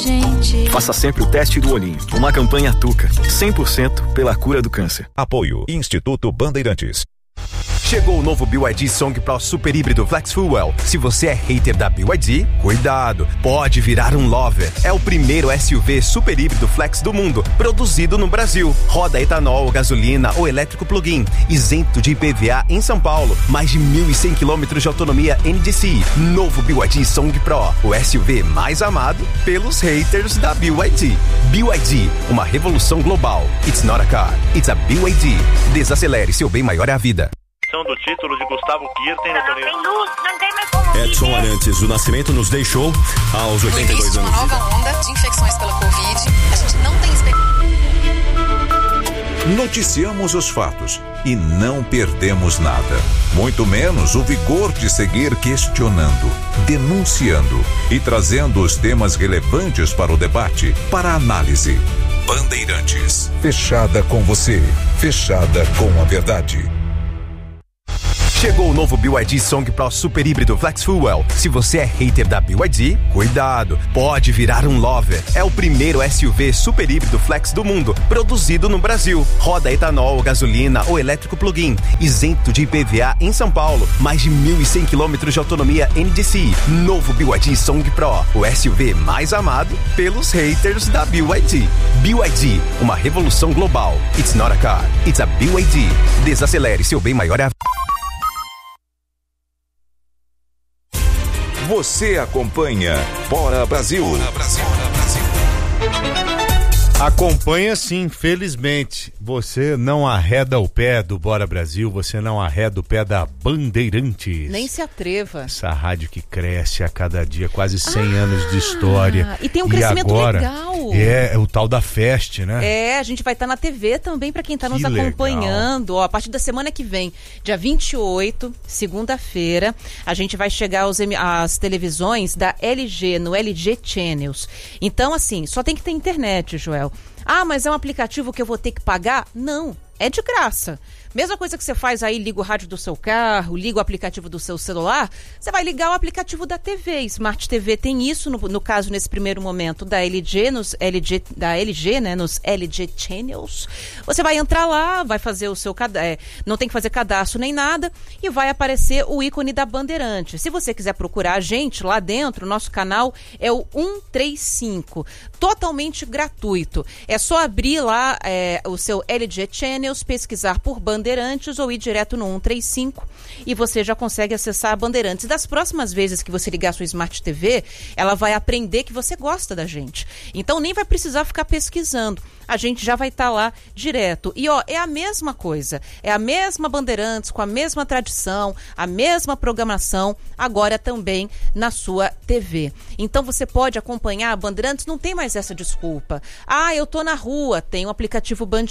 gente. Faça sempre o teste do olhinho. Uma campanha Tuca, 100% pela cura do câncer. Apoio Instituto Bandeirantes. Chegou o novo BYD Song Pro Super Híbrido Flex Fuel. Se você é hater da BYD, cuidado, pode virar um lover. É o primeiro SUV super híbrido flex do mundo, produzido no Brasil. Roda etanol, gasolina ou elétrico plug-in, isento de IPVA em São Paulo. Mais de 1.100 km de autonomia NDCi. Novo BYD Song Pro, o SUV mais amado pelos haters da BYD. BYD, uma revolução global. It's not a car, it's a BYD. Desacelere, seu bem maior é a vida. Do título de Gustavo Kirten no torneio. Tem luz, não tem mais como Edson Arantes do Nascimento nos deixou aos 82 anos. Uma nova onda de infecções pela Covid. A gente não tem Noticiamos os fatos e não perdemos nada. Muito menos o vigor de seguir questionando, denunciando e trazendo os temas relevantes para o debate, para a análise. Bandeirantes. Fechada com você. Fechada com a verdade. Chegou o novo BYD Song Pro Super Híbrido Flex Fuel. Se você é hater da BYD, cuidado, pode virar um lover. É o primeiro SUV super híbrido flex do mundo, produzido no Brasil. Roda etanol, gasolina ou elétrico plug-in, isento de IPVA em São Paulo. Mais de 1.100 km de autonomia NDCi. Novo BYD Song Pro, o SUV mais amado pelos haters da BYD. BYD, uma revolução global. It's not a car, it's a BYD. Desacelere, seu bem maior é a... Você acompanha Bora Brasil. Bora Brasil. Acompanha sim, felizmente. Você não arreda o pé do Bora Brasil, você não arreda o pé da Bandeirantes. Nem se atreva. Essa rádio que cresce a cada dia, quase 100 anos de história. E tem um crescimento agora, legal. É o tal da Fest, né? É, a gente vai estar na TV também para quem está nos acompanhando. Ó, a partir da semana que vem, dia 28, segunda-feira, a gente vai chegar às televisões da LG, no LG Channels. Então, assim, só tem que ter internet, Joel. Ah, mas é um aplicativo que eu vou ter que pagar? Não, é de graça. Mesma coisa que você faz aí, liga o rádio do seu carro, liga o aplicativo do seu celular, você vai ligar o aplicativo da TV. Smart TV tem isso, no caso, nesse primeiro momento, da LG, nos LG Channels. Você vai entrar lá, vai fazer o seu cadastro, não tem que fazer cadastro nem nada, e vai aparecer o ícone da Bandeirante. Se você quiser procurar a gente lá dentro, nosso canal é o 135, totalmente gratuito. É só abrir lá o seu LG Channels, pesquisar por Bandeirantes ou ir direto no 135 e você já consegue acessar a Bandeirantes. Das próximas vezes que você ligar a sua Smart TV, ela vai aprender que você gosta da gente. Então nem vai precisar ficar pesquisando. A gente já vai estar lá direto. E ó, é a mesma coisa. É a mesma Bandeirantes, com a mesma tradição, a mesma programação, agora também na sua TV. Então você pode acompanhar a Bandeirantes, não tem mais essa desculpa. Ah, eu tô na rua, tem um aplicativo Band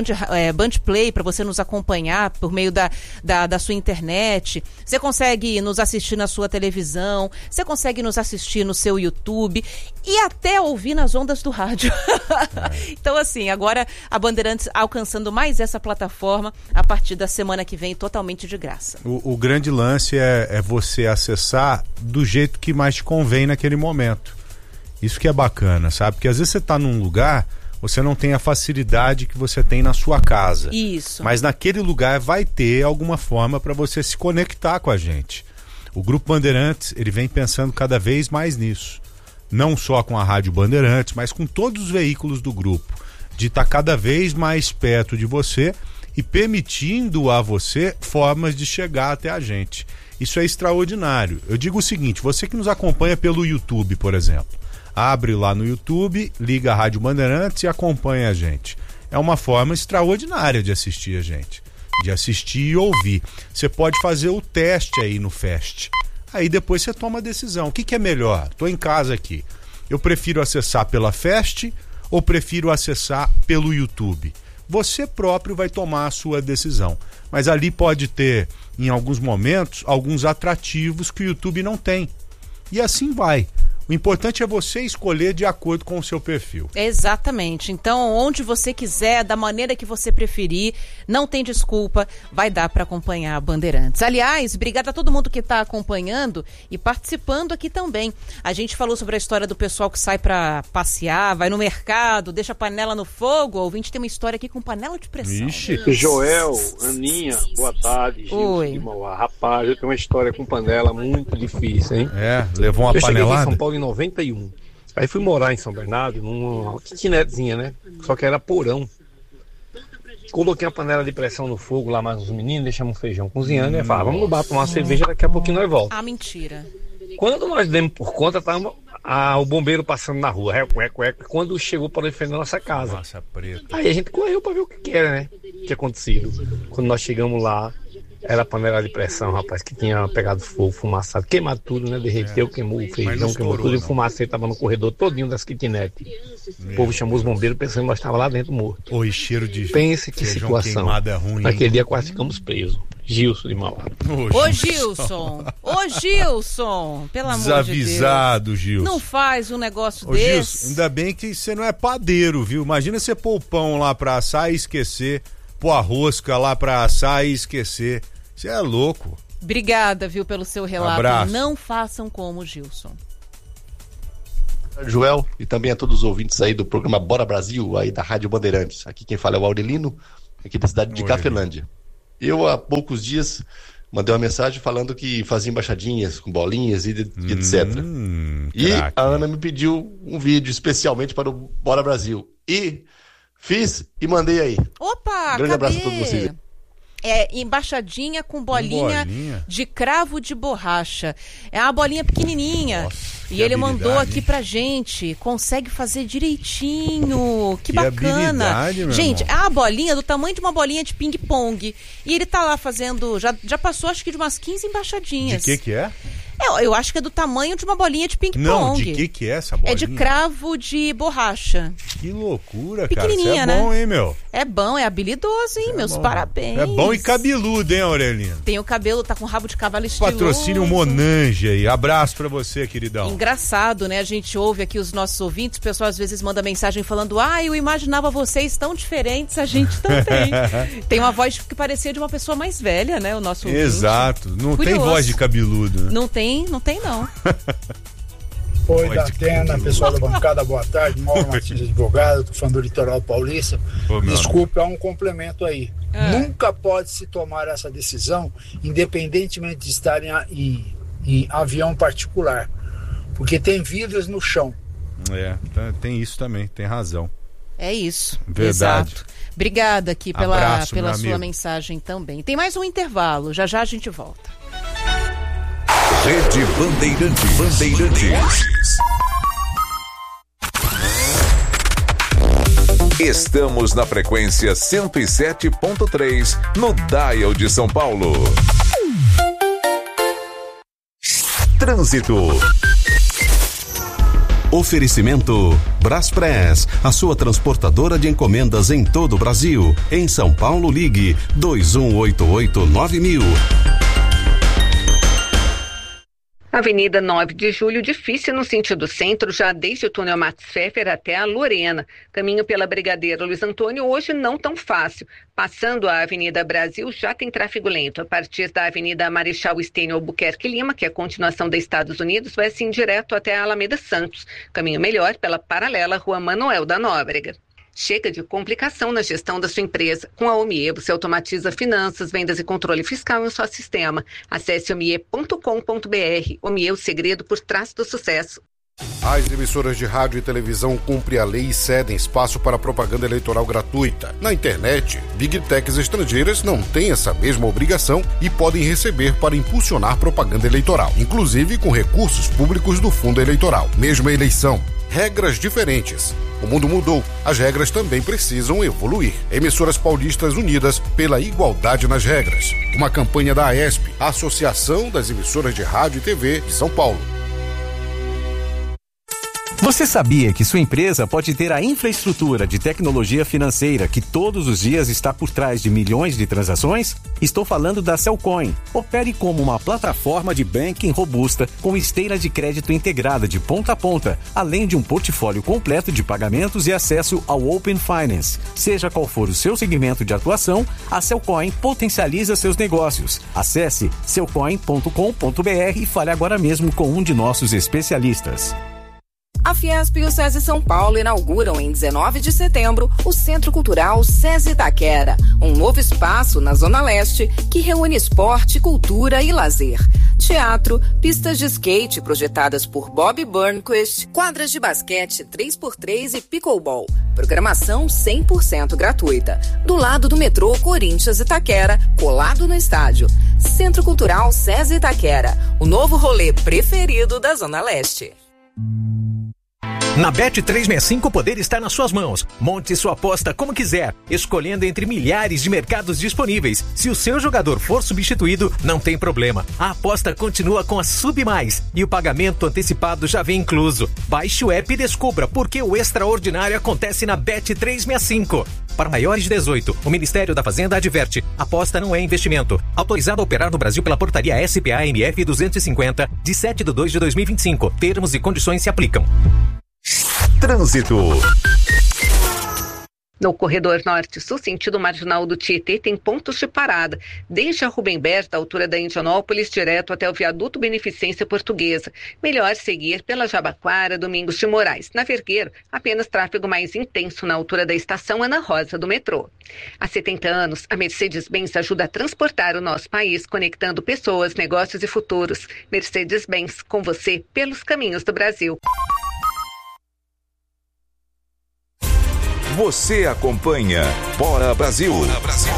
Play para você nos acompanhar por meio da sua internet. Você consegue nos assistir na sua televisão, você consegue nos assistir no seu YouTube e até ouvir nas ondas do rádio. Então, assim, agora a Bandeirantes alcançando mais essa plataforma a partir da semana que vem, totalmente de graça. O grande lance é você acessar do jeito que mais te convém naquele momento. Isso que é bacana, sabe? Porque às vezes você está num lugar, você não tem a facilidade que você tem na sua casa. Isso. Mas naquele lugar vai ter alguma forma para você se conectar com a gente. O Grupo Bandeirantes, ele vem pensando cada vez mais nisso. Não só com a Rádio Bandeirantes, mas com todos os veículos do grupo. De estar cada vez mais perto de você e permitindo a você formas de chegar até a gente. Isso é extraordinário. Eu digo o seguinte, você que nos acompanha pelo YouTube, por exemplo, abre lá no YouTube, liga a Rádio Bandeirantes e acompanha a gente. É uma forma extraordinária de assistir a gente, de assistir e ouvir. Você pode fazer o teste aí no Fest. Aí depois você toma a decisão. O que é melhor? Estou em casa aqui. Eu prefiro acessar pela Fest ou prefiro acessar pelo YouTube? Você próprio vai tomar a sua decisão. Mas ali pode ter, em alguns momentos, alguns atrativos que o YouTube não tem. E assim vai. O importante é você escolher de acordo com o seu perfil. Exatamente. Então, onde você quiser, da maneira que você preferir, não tem desculpa, vai dar para acompanhar a Bandeirantes. Aliás, obrigada a todo mundo que está acompanhando e participando aqui também. A gente falou sobre a história do pessoal que sai para passear, vai no mercado, deixa a panela no fogo. O ouvinte tem uma história aqui com panela de pressão. Ixi. Joel, Aninha, boa tarde. Oi. Gilson de Mauá. Rapaz, eu tenho uma história com panela muito difícil, hein? Levou uma eu cheguei panelada? em São Paulo em 91. Aí fui morar em São Bernardo, numa kitnetzinha, né? Só que era porão. Coloquei a panela de pressão no fogo lá, mais os meninos, deixamos um feijão cozinhando. E falava, vamos no bar tomar uma cerveja, daqui a pouquinho nós voltamos. Ah, mentira. Quando nós demos por conta, tava o bombeiro passando na rua, quando chegou para defender a nossa casa. Nossa, preta. Aí a gente correu para ver o que era, né? O que tinha acontecido. Quando nós chegamos lá, era a panela de pressão, rapaz, que tinha pegado fogo, fumaçado, queimado tudo, né? Derreteu, queimou o feijão, queimou tudo, e o fumaceiro tava no corredor todinho das kitnet. O povo chamou os bombeiros pensando que nós estávamos lá dentro morto. Oi, cheiro de pense que situação. É ruim, naquele dia quase ficamos presos. Gilson de Mauá. Ô Gilson, pelo amor de Deus. Desavisado, Gilson. Não faz um negócio desse. Gilson, ainda bem que você não é padeiro, viu? Imagina você pôr o pão lá pra assar e esquecer, pôr a rosca lá pra assar e esquecer. Você é louco. Obrigada, viu, pelo seu relato. Abraço. Não façam como o Gilson. Joel, e também a todos os ouvintes aí do programa Bora Brasil, aí da Rádio Bandeirantes. Aqui quem fala é o Aurelino, aqui da cidade de Cafelândia. Eu, há poucos dias, mandei uma mensagem falando que fazia embaixadinhas com bolinhas e etc. E a Ana me pediu um vídeo especialmente para o Bora Brasil. E fiz e mandei aí. Opa, grande abraço a todos vocês. Embaixadinha com bolinha de cravo de borracha. É uma bolinha pequenininha. Nossa, e ele mandou aqui pra gente. Consegue fazer direitinho. Que bacana. Gente, é uma bolinha do tamanho de uma bolinha de ping-pong. E ele tá lá fazendo... Já passou acho que de umas 15 embaixadinhas. De que é? Eu acho que é do tamanho de uma bolinha de ping-pong. Não, de que é essa bolinha? É de cravo de borracha. Que loucura, cara. Pequenininha, isso é bom, né? hein, meu? É bom, é habilidoso, hein, meus parabéns. É bom e cabeludo, hein, Aurelino? Tem o cabelo, tá com rabo de cavalo estiloso. Patrocínio Monange aí. Abraço pra você, queridão. Engraçado, né? A gente ouve aqui os nossos ouvintes, o pessoal às vezes manda mensagem falando: eu imaginava vocês tão diferentes, a gente também. Tem uma voz que parecia de uma pessoa mais velha, né? O nosso ouvinte. Exato. Não Curioso. Tem voz de cabeludo, né? Não tem não. Oi, da Atena, pessoal da bancada, boa tarde. Mauro Martins, advogado, fã do Litoral Paulista. Desculpe, há um complemento aí. Nunca pode se tomar essa decisão, independentemente de estar em avião particular, porque tem vidas no chão. Tem isso também, tem razão. É isso. Verdade. Exato. Obrigada aqui pela sua mensagem também. Tem mais um intervalo, já a gente volta. Rede Bandeirantes. Estamos na frequência 107.3 no Dial de São Paulo. Trânsito. Oferecimento Braspress, a sua transportadora de encomendas em todo o Brasil. Em São Paulo, ligue 2188-9000. Avenida 9 de Julho, difícil no sentido centro, já desde o túnel Max Pfeffer até a Lorena. Caminho pela Brigadeiro Luiz Antônio, hoje não tão fácil. Passando a Avenida Brasil, já tem tráfego lento. A partir da Avenida Marechal Estênio Albuquerque Lima, que é a continuação da Estados Unidos, vai assim direto até a Alameda Santos. Caminho melhor pela paralela Rua Manuel da Nóbrega. Chega de complicação na gestão da sua empresa. Com a Omie, você automatiza finanças, vendas e controle fiscal em um só sistema. Acesse omie.com.br. Omie, o segredo por trás do sucesso. As emissoras de rádio e televisão cumprem a lei e cedem espaço para propaganda eleitoral gratuita. Na internet, Big Techs estrangeiras não têm essa mesma obrigação e podem receber para impulsionar propaganda eleitoral, inclusive com recursos públicos do fundo eleitoral. Mesma eleição, regras diferentes. O mundo mudou, as regras também precisam evoluir. Emissoras paulistas unidas pela igualdade nas regras. Uma campanha da AESP, a Associação das Emissoras de Rádio e TV de São Paulo. Você sabia que sua empresa pode ter a infraestrutura de tecnologia financeira que todos os dias está por trás de milhões de transações? Estou falando da Cellcoin. Opere como uma plataforma de banking robusta com esteira de crédito integrada de ponta a ponta, além de um portfólio completo de pagamentos e acesso ao Open Finance. Seja qual for o seu segmento de atuação, a Cellcoin potencializa seus negócios. Acesse cellcoin.com.br e fale agora mesmo com um de nossos especialistas. A Fiesp e o SESI São Paulo inauguram em 19 de setembro o Centro Cultural SESI Itaquera, um novo espaço na Zona Leste que reúne esporte, cultura e lazer. Teatro, pistas de skate projetadas por Bob Burnquist, quadras de basquete 3x3 e pickleball. Programação 100% gratuita. Do lado do metrô Corinthians Itaquera, colado no estádio. Centro Cultural SESI Itaquera, o novo rolê preferido da Zona Leste. Na Bet365 o poder está nas suas mãos. Monte sua aposta como quiser, escolhendo entre milhares de mercados disponíveis. Se o seu jogador for substituído, não tem problema. A aposta continua com a Sub Mais e o pagamento antecipado já vem incluso. Baixe o app e descubra por que o extraordinário acontece na Bet365. Para maiores de 18, o Ministério da Fazenda adverte: aposta não é investimento. Autorizado a operar no Brasil pela portaria SPA-MF 250, de 7/2/2025. Termos e condições se aplicam. Trânsito. No corredor norte-sul, sentido marginal do Tietê, tem pontos de parada, desde a Rubem Berta, altura da Indianópolis, direto até o viaduto Beneficência Portuguesa. Melhor seguir pela Jabaquara, Domingos de Moraes. Na Vergueiro, apenas tráfego mais intenso na altura da estação Ana Rosa do metrô. Há 70 anos, a Mercedes-Benz ajuda a transportar o nosso país, conectando pessoas, negócios e futuros. Mercedes-Benz, com você pelos caminhos do Brasil. Você acompanha Bora Brasil. Bora Brasil.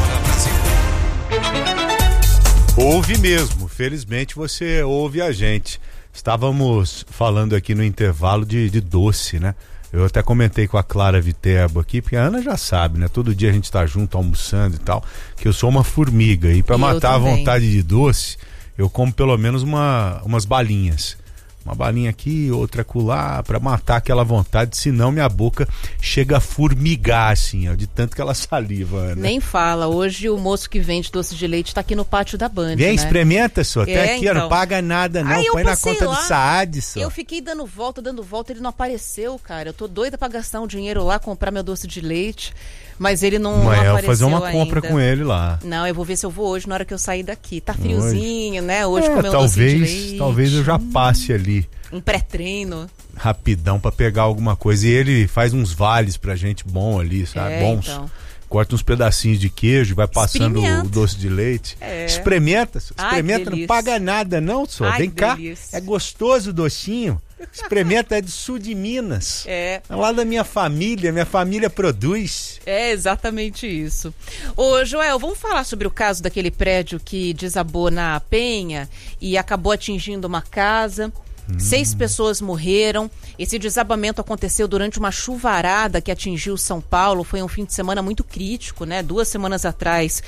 Ouve mesmo, felizmente você ouve a gente. Estávamos falando aqui no intervalo de doce, né? Eu até comentei com a Clara Viterbo aqui, porque a Ana já sabe, né? Todo dia a gente tá junto almoçando e tal, que eu sou uma formiga e para matar a vontade de doce, eu como pelo menos umas balinhas. Uma balinha aqui, outra acolá, pra matar aquela vontade, senão minha boca chega a formigar, assim, ó, de tanto que ela saliva, né? Nem fala, hoje o moço que vende doce de leite tá aqui no pátio da Band, Vem, né? Experimenta, só, até aqui, então. Ó, não paga nada não, põe na conta do Saad, só. Eu fiquei dando volta, ele não apareceu, cara, eu tô doida pra gastar um dinheiro lá, comprar meu doce de leite, mas ele não apareceu ainda. Eu vou fazer uma compra com ele lá. Não, eu vou ver se eu vou hoje, na hora que eu sair daqui, tá friozinho, né, hoje com meu doce de leite. Talvez eu já passe ali. Um pré-treino. Rapidão pra pegar alguma coisa. E ele faz uns vales pra gente bom ali, sabe? Bons. Então. Corta uns pedacinhos de queijo, vai passando o doce de leite. Experimenta, não paga nada não, só. Vem cá, é gostoso o docinho. Experimenta, é do sul de Minas. É lá da minha família produz. É exatamente isso. Ô Joel, vamos falar sobre o caso daquele prédio que desabou na Penha e acabou atingindo uma casa. 6 pessoas morreram. Esse desabamento aconteceu durante uma chuvarada que atingiu São Paulo. Foi um fim de semana muito crítico, né? 2 semanas atrás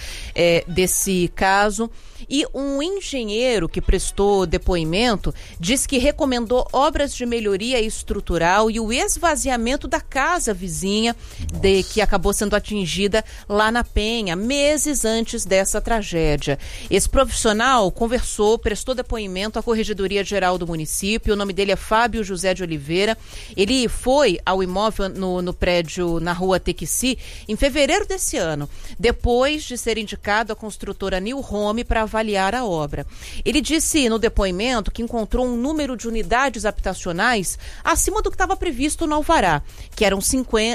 desse caso. E um engenheiro que prestou depoimento diz que recomendou obras de melhoria estrutural e o esvaziamento da casa vizinha que acabou sendo atingida lá na Penha, meses antes dessa tragédia. Esse profissional prestou depoimento à Corregedoria Geral do município. O nome dele é Fábio José de Oliveira. Ele foi ao imóvel no prédio na rua Tequici em fevereiro desse ano, depois de ser indicado à construtora New Home para avaliar a obra. Ele disse no depoimento que encontrou um número de unidades habitacionais acima do que estava previsto no alvará, que eram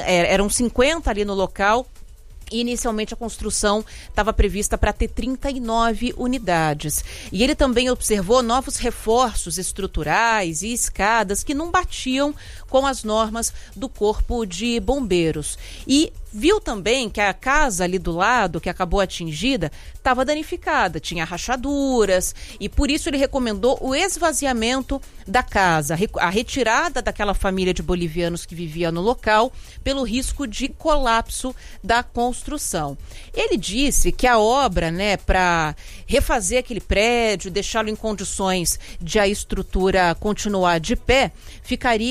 50 ali no local. Inicialmente a construção estava prevista para ter 39 unidades. E ele também observou novos reforços estruturais e escadas que não batiam com as normas do Corpo de Bombeiros. E viu também que a casa ali do lado, que acabou atingida, estava danificada, tinha rachaduras, e por isso ele recomendou o esvaziamento da casa, a retirada daquela família de bolivianos que vivia no local, pelo risco de colapso da construção. Ele disse que a obra, para refazer aquele prédio, deixá-lo em condições de a estrutura continuar de pé, ficaria em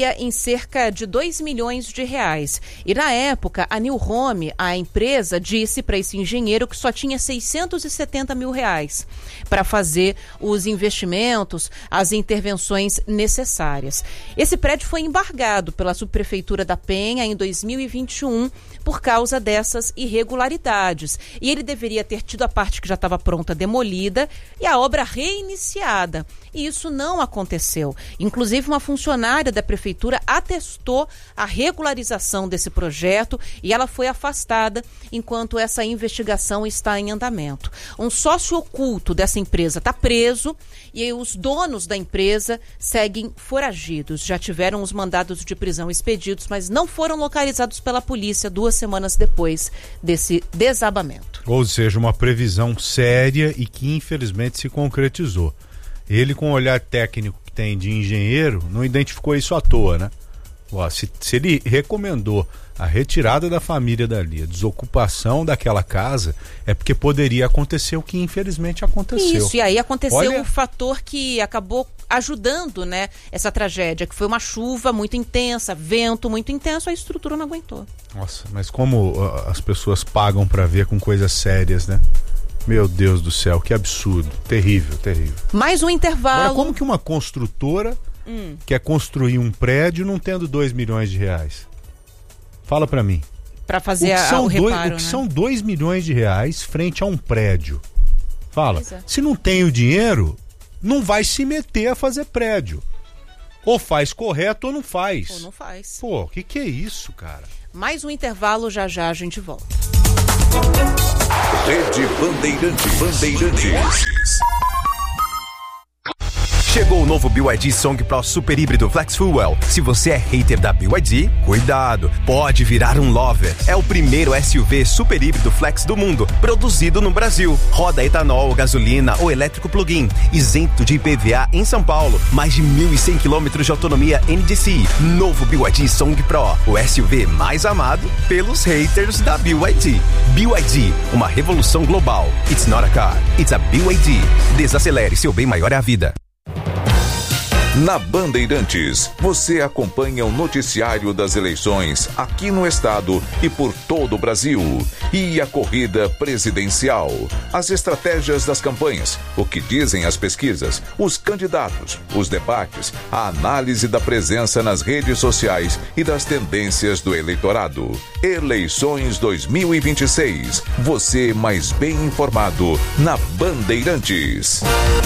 cerca de 2 milhões de reais. E na época, a New Home, a empresa, disse para esse engenheiro que só tinha 670 mil reais para fazer os investimentos, as intervenções necessárias. Esse prédio foi embargado pela subprefeitura da Penha em 2021 por causa dessas irregularidades. E ele deveria ter tido a parte que já estava pronta demolida e a obra reiniciada. E isso não aconteceu. Inclusive, uma funcionária da prefeitura atestou a regularização desse projeto e ela foi afastada enquanto essa investigação está em andamento. Um sócio oculto dessa empresa está preso e os donos da empresa seguem foragidos. Já tiveram os mandados de prisão expedidos, mas não foram localizados pela polícia 2 semanas depois desse desabamento. Ou seja, uma previsão séria e que infelizmente se concretizou. Ele, com o olhar técnico que tem de engenheiro, não identificou isso à toa, né? Se ele recomendou a retirada da família dali, a desocupação daquela casa, é porque poderia acontecer o que infelizmente aconteceu. Isso, e aí aconteceu o fator que acabou ajudando, né, essa tragédia, que foi uma chuva muito intensa, vento muito intenso, a estrutura não aguentou. Nossa, mas como as pessoas pagam para ver com coisas sérias, né? Meu Deus do céu, que absurdo. Terrível, terrível. Mais um intervalo. Agora, como que uma construtora quer construir um prédio não tendo 2 milhões de reais? Fala pra mim. Pra fazer o reparo, o que são 2 milhões de reais frente a um prédio? Fala. Se não tem o dinheiro, não vai se meter a fazer prédio. Ou faz correto ou não faz. Ou não faz. Pô, o que é isso, cara? Mais um intervalo, já já a gente volta. Rede Bandeirantes. Chegou o novo BYD Song Pro Super Híbrido Flex Fuel. Se você é hater da BYD, cuidado, pode virar um lover. É o primeiro SUV super híbrido flex do mundo, produzido no Brasil. Roda etanol, gasolina ou elétrico plug-in, isento de IPVA em São Paulo. Mais de 1.100 km de autonomia NDCi. Novo BYD Song Pro, o SUV mais amado pelos haters da BYD. BYD, uma revolução global. It's not a car, it's a BYD. Desacelere, seu bem maior é a vida. Na Bandeirantes, você acompanha o noticiário das eleições aqui no estado e por todo o Brasil. E a corrida presidencial, as estratégias das campanhas, o que dizem as pesquisas, os candidatos, os debates, a análise da presença nas redes sociais e das tendências do eleitorado. Eleições 2026. Você mais bem informado na Bandeirantes.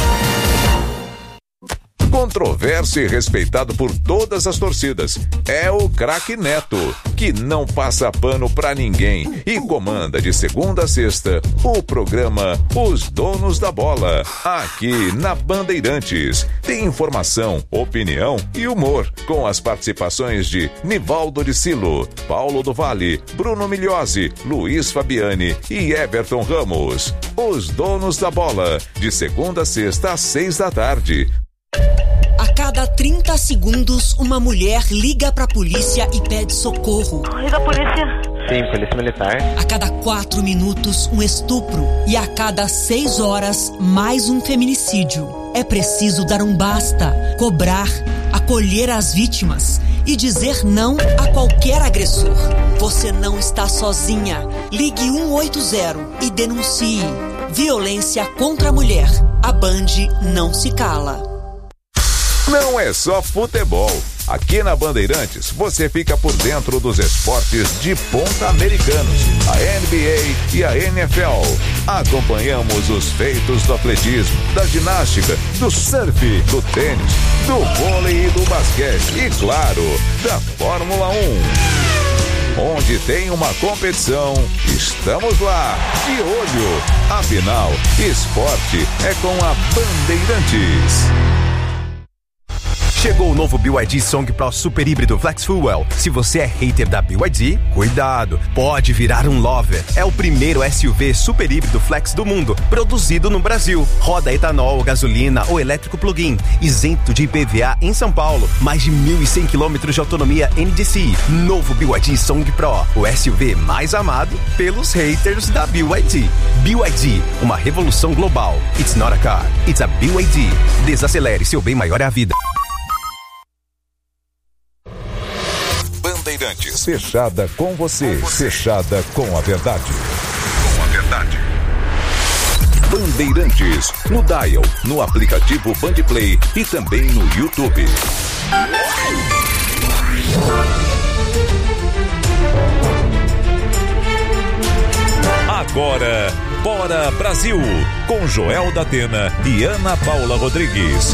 Controverso e respeitado por todas as torcidas. É o craque Neto, que não passa pano pra ninguém e comanda de segunda a sexta o programa Os Donos da Bola, aqui na Bandeirantes. Tem informação, opinião e humor, com as participações de Nivaldo de Silo, Paulo do Vale, Bruno Migliosi, Luiz Fabiani e Everton Ramos. Os Donos da Bola, de segunda a sexta às 6 da tarde. A cada 30 segundos, uma mulher liga pra polícia e pede socorro. Liga a polícia. Sim, polícia militar. A cada 4 minutos, um estupro. E a cada 6 horas, mais um feminicídio. É preciso dar um basta, cobrar, acolher as vítimas e dizer não a qualquer agressor. Você não está sozinha. Ligue 180 e denuncie. Violência contra a mulher. A Band não se cala. Não é só futebol. Aqui na Bandeirantes, você fica por dentro dos esportes de ponta americanos, a NBA e a NFL. Acompanhamos os feitos do atletismo, da ginástica, do surf, do tênis, do vôlei e do basquete e, claro, da Fórmula 1. Onde tem uma competição, estamos lá, de olho. Afinal, esporte é com a Bandeirantes. Chegou o novo BYD Song Pro Super Híbrido Flex Fuel. Se você é hater da BYD, cuidado, pode virar um lover. É o primeiro SUV super híbrido flex do mundo, produzido no Brasil. Roda etanol, gasolina ou elétrico plug-in, isento de IPVA em São Paulo. Mais de 1.100 km de autonomia NDCi. Novo BYD Song Pro, o SUV mais amado pelos haters da BYD. BYD, uma revolução global. It's not a car, it's a BYD. Desacelere, seu bem maior é a vida. Bandeirantes. Fechada com você. Fechada com a verdade. Com a verdade. Bandeirantes. No dial, no aplicativo Bandplay e também no YouTube. Agora, Bora Brasil, com Joel da Atena e Ana Paula Rodrigues.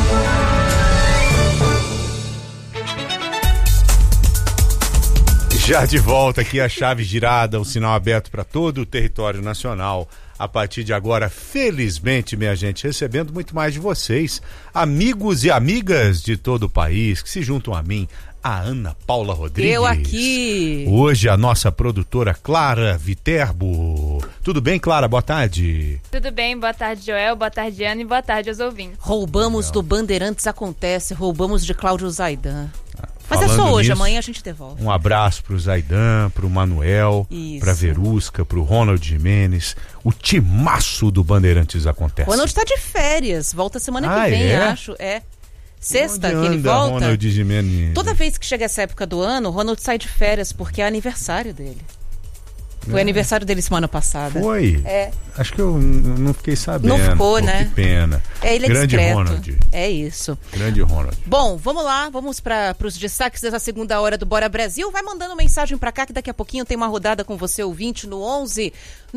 Já de volta aqui, a chave girada, o sinal aberto para todo o território nacional. A partir de agora, felizmente, minha gente, recebendo muito mais de vocês, amigos e amigas de todo o país, que se juntam a mim, a Ana Paula Rodrigues. Eu aqui. Hoje a nossa produtora Clara Viterbo. Tudo bem, Clara? Boa tarde. Tudo bem, boa tarde, Joel, boa tarde, Ana, e boa tarde aos ouvintes. Roubamos do Bandeirantes Acontece, roubamos de Cláudio Zaidan. Mas é só hoje, amanhã a gente devolve. Um abraço pro Zaidan, pro Manuel, pra Verusca, pro Ronald Jimenez, o timaço do Bandeirantes Acontece. Ronald tá de férias, volta semana que vem, acho. É. Sexta que ele volta. Ronald Jimenez? Toda vez que chega essa época do ano, o Ronald sai de férias, porque é aniversário dele. Foi aniversário dele semana passada. Foi? É. Acho que eu não fiquei sabendo. Não ficou, né? Que pena. Ele é grande discreto. Ronald. É isso. Grande Ronald. Bom, vamos lá, vamos para os destaques dessa segunda hora do Bora Brasil. Vai mandando mensagem pra cá que daqui a pouquinho tem uma rodada com você, ouvinte, no 11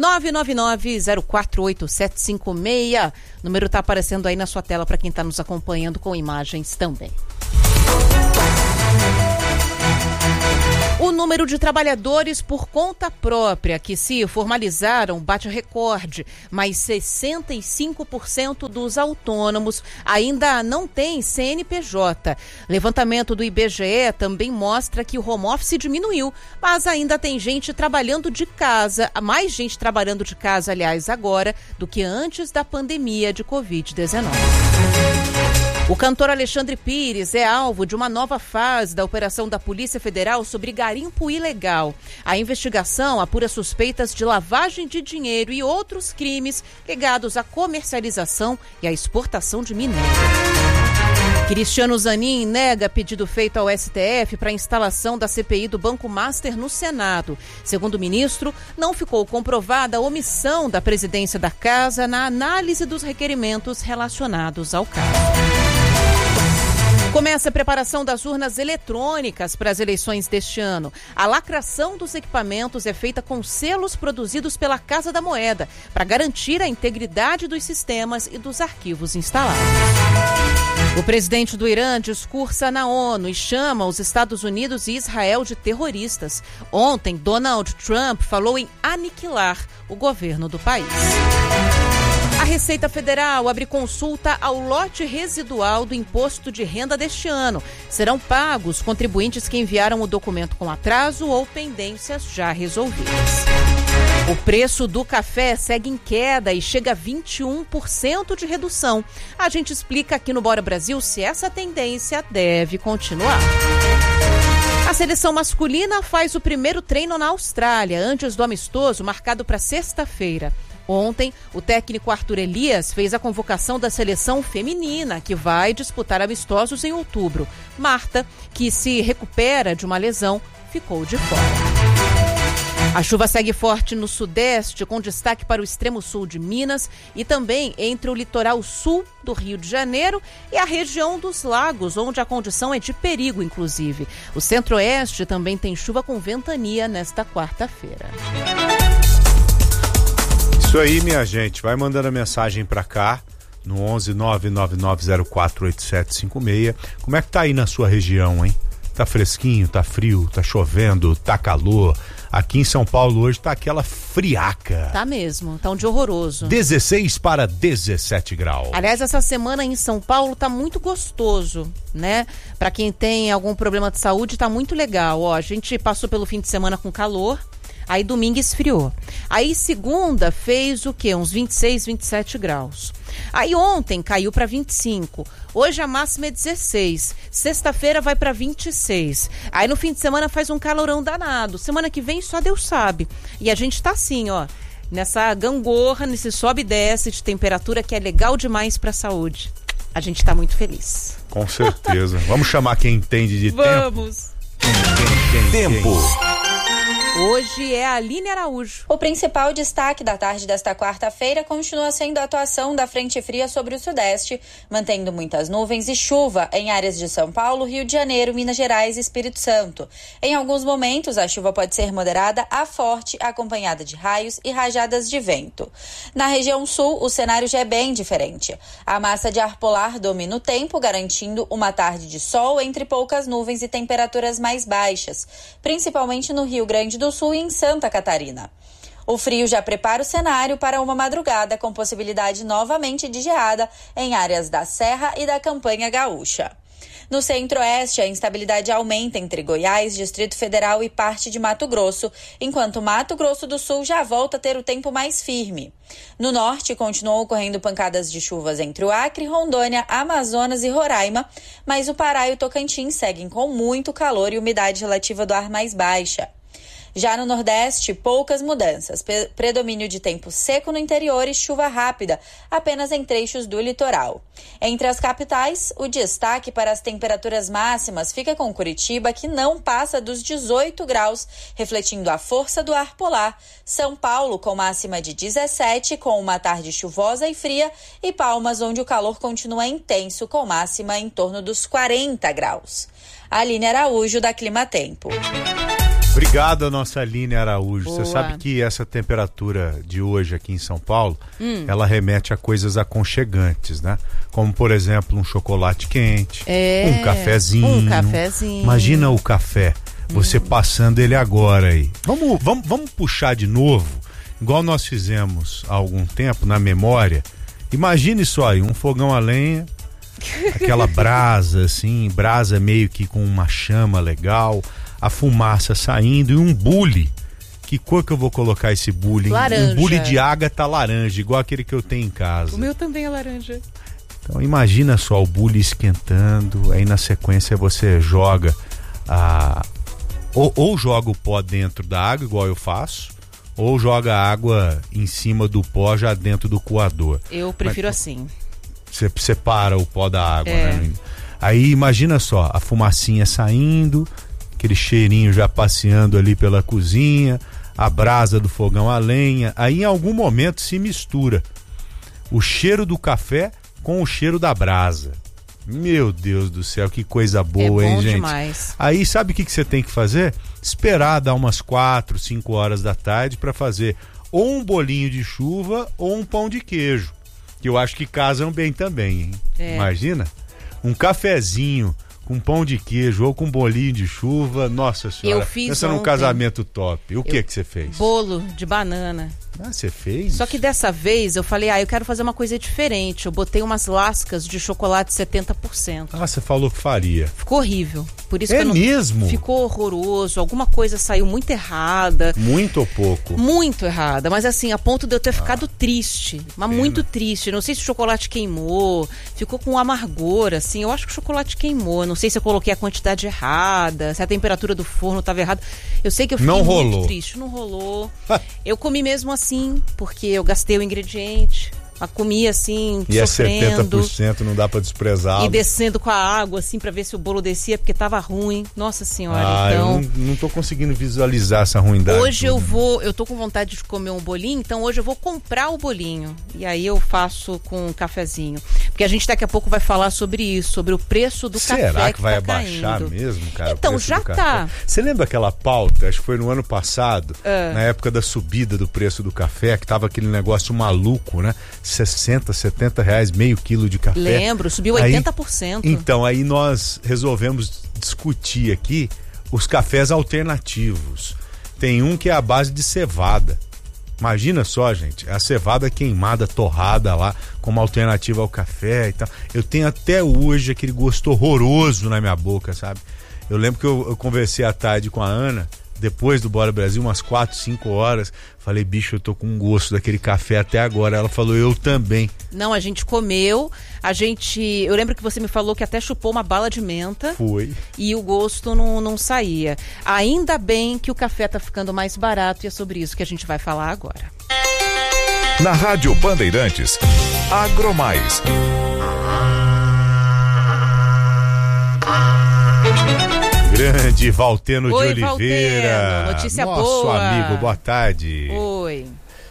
999-048756. O número tá aparecendo aí na sua tela para quem tá nos acompanhando com imagens também. O número de trabalhadores por conta própria que se formalizaram bate recorde, mas 65% dos autônomos ainda não têm CNPJ. Levantamento do IBGE também mostra que o home office diminuiu, mas ainda tem gente trabalhando de casa, mais gente trabalhando de casa, aliás, agora, do que antes da pandemia de Covid-19. O cantor Alexandre Pires é alvo de uma nova fase da operação da Polícia Federal sobre garimpo ilegal. A investigação apura suspeitas de lavagem de dinheiro e outros crimes ligados à comercialização e à exportação de minério. Cristiano Zanin nega pedido feito ao STF para a instalação da CPI do Banco Master no Senado. Segundo o ministro, não ficou comprovada a omissão da presidência da Casa na análise dos requerimentos relacionados ao caso. Começa a preparação das urnas eletrônicas para as eleições deste ano. A lacração dos equipamentos é feita com selos produzidos pela Casa da Moeda, para garantir a integridade dos sistemas e dos arquivos instalados. O presidente do Irã discursa na ONU e chama os Estados Unidos e Israel de terroristas. Ontem, Donald Trump falou em aniquilar o governo do país. A Receita Federal abre consulta ao lote residual do imposto de renda deste ano. Serão pagos contribuintes que enviaram o documento com atraso ou pendências já resolvidas. O preço do café segue em queda e chega a 21% de redução. A gente explica aqui no Bora Brasil se essa tendência deve continuar. A seleção masculina faz o primeiro treino na Austrália, antes do amistoso marcado para sexta-feira. Ontem, o técnico Arthur Elias fez a convocação da seleção feminina, que vai disputar amistosos em outubro. Marta, que se recupera de uma lesão, ficou de fora. A chuva segue forte no sudeste, com destaque para o extremo sul de Minas e também entre o litoral sul do Rio de Janeiro e a região dos lagos, onde a condição é de perigo, inclusive. O centro-oeste também tem chuva com ventania nesta quarta-feira. Isso aí, minha gente, vai mandando a mensagem pra cá no 11 999048756. Como é que tá aí na sua região, hein? Tá fresquinho, tá frio, tá chovendo, tá calor. Aqui em São Paulo hoje tá aquela friaca. Tá mesmo, tá um dia horroroso. 16 para 17 graus. Aliás, essa semana em São Paulo tá muito gostoso, né? Pra quem tem algum problema de saúde, tá muito legal. Ó, a gente passou pelo fim de semana com calor. Aí domingo esfriou. Aí segunda fez o quê? Uns 26, 27 graus. Aí ontem caiu para 25. Hoje a máxima é 16. Sexta-feira vai para 26. Aí no fim de semana faz um calorão danado. Semana que vem só Deus sabe. E a gente tá assim, ó, nessa gangorra, nesse sobe e desce de temperatura que é legal demais para a saúde. A gente tá muito feliz. Com certeza. Vamos chamar quem entende de tempo. Vamos. Tempo. Hoje é a Aline Araújo. O principal destaque da tarde desta quarta-feira continua sendo a atuação da frente fria sobre o sudeste, mantendo muitas nuvens e chuva em áreas de São Paulo, Rio de Janeiro, Minas Gerais e Espírito Santo. Em alguns momentos, a chuva pode ser moderada a forte, acompanhada de raios e rajadas de vento. Na região sul, o cenário já é bem diferente. A massa de ar polar domina o tempo, garantindo uma tarde de sol entre poucas nuvens e temperaturas mais baixas, principalmente no Rio Grande do Sul e em Santa Catarina. O frio já prepara o cenário para uma madrugada com possibilidade novamente de geada em áreas da Serra e da Campanha Gaúcha. No centro-oeste, a instabilidade aumenta entre Goiás, Distrito Federal e parte de Mato Grosso, enquanto Mato Grosso do Sul já volta a ter o tempo mais firme. No norte, continuam ocorrendo pancadas de chuvas entre o Acre, Rondônia, Amazonas e Roraima, mas o Pará e o Tocantins seguem com muito calor e umidade relativa do ar mais baixa. Já no Nordeste, poucas mudanças. Predomínio de tempo seco no interior e chuva rápida, apenas em trechos do litoral. Entre as capitais, o destaque para as temperaturas máximas fica com Curitiba, que não passa dos 18 graus, refletindo a força do ar polar. São Paulo, com máxima de 17, com uma tarde chuvosa e fria. E Palmas, onde o calor continua intenso, com máxima em torno dos 40 graus. Aline Araújo, da Clima Tempo. Obrigado a nossa Aline Araújo. Boa. Você sabe que essa temperatura de hoje aqui em São Paulo, ela remete a coisas aconchegantes, né? Como, por exemplo, um chocolate quente, um cafezinho. Imagina o café, você passando ele agora aí. Vamos puxar de novo, igual nós fizemos há algum tempo, na memória. Imagine só aí, um fogão a lenha, aquela brasa assim, brasa meio que com uma chama legal, a fumaça saindo e um bule. Que cor que eu vou colocar esse bule? Laranja. Um bule de ágata laranja, igual aquele que eu tenho em casa. O meu também é laranja. Então imagina só o bule esquentando, aí na sequência você joga ou joga o pó dentro da água, igual eu faço, ou joga a água em cima do pó já dentro do coador. Eu prefiro assim. Você separa o pó da água, né? Aí imagina só, a fumacinha saindo, aquele cheirinho já passeando ali pela cozinha, a brasa do fogão a lenha, aí em algum momento se mistura o cheiro do café com o cheiro da brasa. Meu Deus do céu, que coisa boa, hein, gente? Demais. Aí sabe o que você tem que fazer? Esperar dar umas 4, 5 horas da tarde para fazer ou um bolinho de chuva ou um pão de queijo, que eu acho que casam bem também, hein? Imagina, um cafezinho com pão de queijo ou com bolinho de chuva, nossa senhora. Eu fiz pensa num casamento top. O que você fez? Bolo de banana. Ah, você fez? Só que dessa vez eu falei, eu quero fazer uma coisa diferente. Eu botei umas lascas de chocolate 70%. Ah, você falou que faria. Ficou horrível. Por isso que eu não... mesmo? Ficou horroroso. Alguma coisa saiu muito errada. Muito ou pouco? Muito errada. Mas assim, a ponto de eu ter ficado triste. Mas muito triste. Não sei se o chocolate queimou. Ficou com amargor, assim. Eu acho que o chocolate queimou. Não sei se eu coloquei a quantidade errada. Se a temperatura do forno estava errada. Eu sei que eu fiquei muito triste. Não rolou. Eu comi mesmo assim, porque eu gastei o ingrediente. A comi assim, e sofrendo. E 70% não dá pra desprezar. E descendo com a água, assim, pra ver se o bolo descia, porque tava ruim. Nossa senhora, então... eu não tô conseguindo visualizar essa ruindade. Hoje eu tô com vontade de comer um bolinho, então hoje eu vou comprar o bolinho. E aí eu faço com um cafezinho. Porque a gente daqui a pouco vai falar sobre isso, sobre o preço do café. Será que vai tá abaixar caindo mesmo, cara? Então, já tá. Você lembra aquela pauta, acho que foi no ano passado, na época da subida do preço do café, que tava aquele negócio maluco, né? 60, 70 reais, meio quilo de café. Lembro, subiu 80%. Então, aí nós resolvemos discutir aqui os cafés alternativos. Tem um que é a base de cevada. Imagina só, gente, a cevada queimada, torrada lá, como alternativa ao café e tal. Eu tenho até hoje aquele gosto horroroso na minha boca, sabe? Eu lembro que eu conversei à tarde com a Ana, depois do Bora Brasil, umas 4, 5 horas, falei, bicho, eu tô com gosto daquele café até agora. Ela falou, eu também. Não, a gente comeu, eu lembro que você me falou que até chupou uma bala de menta. Foi. E o gosto não saía. Ainda bem que o café tá ficando mais barato e é sobre isso que a gente vai falar agora. Na Rádio Bandeirantes, Grande Valteno Oi, de Oliveira. Valteno, notícia nosso boa. amigo, boa tarde. Oi.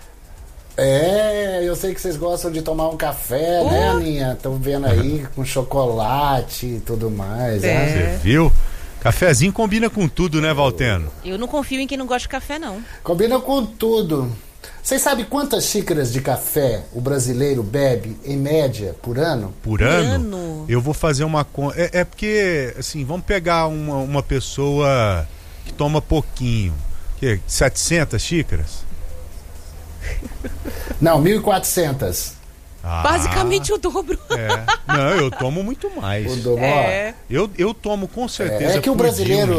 Eu sei que vocês gostam de tomar um café, né, Aninha? Estão vendo aí com chocolate e tudo mais. Você viu? Cafezinho combina com tudo, né, Valteno? Eu não confio em quem não gosta de café, não. Combina com tudo. Vocês sabem quantas xícaras de café o brasileiro bebe, em média, por ano? Por ano? Eu vou fazer uma conta. É porque, assim, vamos pegar uma pessoa que toma pouquinho. 700 xícaras? Não, 1.400. Basicamente o dobro. Não, eu tomo muito mais. O dobro. Eu tomo com certeza. É que o brasileiro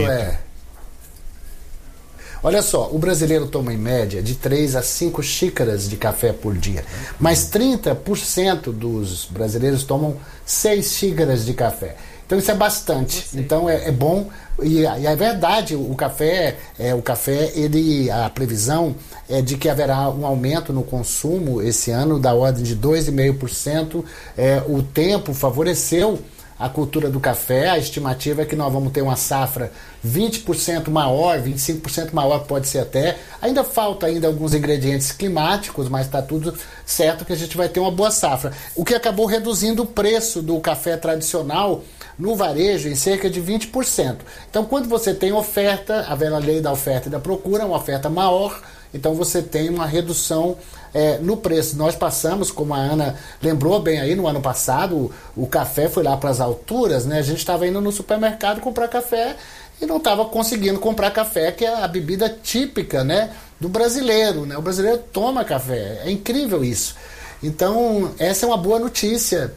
Olha só, o brasileiro toma em média de 3 a 5 xícaras de café por dia. Mas 30% dos brasileiros tomam 6 xícaras de café. Então isso é bastante. Então é bom. E é verdade, o café, a previsão é de que haverá um aumento no consumo esse ano da ordem de 2,5%. O tempo favoreceu a cultura do café. A estimativa é que nós vamos ter uma safra 20% maior, 25% maior pode ser até. Ainda falta alguns ingredientes climáticos, mas está tudo certo que a gente vai ter uma boa safra. O que acabou reduzindo o preço do café tradicional no varejo em cerca de 20%. Então, quando você tem oferta, a velha lei da oferta e da procura, uma oferta maior, então você tem uma redução no preço. Nós passamos, como a Ana lembrou bem aí, no ano passado, o café foi lá para as alturas, né? A gente estava indo no supermercado comprar café e não estava conseguindo comprar café, que é a bebida típica, né, do brasileiro, né? O brasileiro toma café, é incrível isso. Então, essa é uma boa notícia